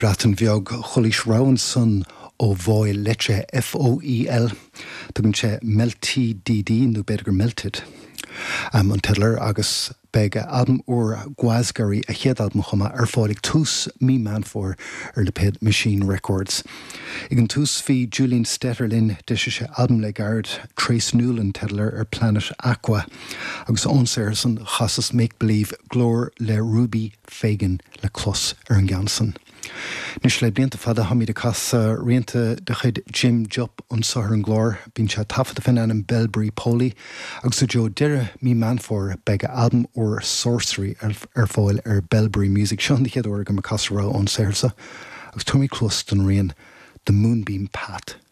Bratan bheag Cholis Rowan son ó bhóil letre FOEL tugann sé melty DD nó beidir melted. An tedlar agus bega album or Guasgary a chéad album chuma fáilig tús mí man for le Ped Machine Records. Igen tús fi Julian Stetterlin deise sé album le gard Trace Newland tedlar Planet Aqua agus onserson chasas Make Believe glór le Ruby Fagan le Clos an Ganson. Nis le blianta fada ha mi de casa rianta de chud Jim Jupp an sahar an glór bín se tafada fin an Belbury Poli agus jo dire mí man for bega album or Sorcery fáil Belbury Music sean di chéad orga ma casa rá an sersa agus tu mi close den rian The Moonbeam Path.